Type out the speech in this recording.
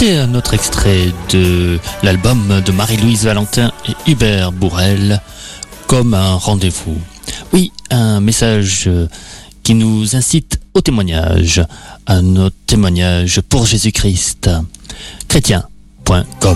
C'était un autre extrait de l'album de Marie-Louise Valentin et Hubert Bourrel, Comme un rendez-vous. Oui, un message qui nous incite au témoignage, à notre témoignage pour Jésus-Christ. Chrétien.com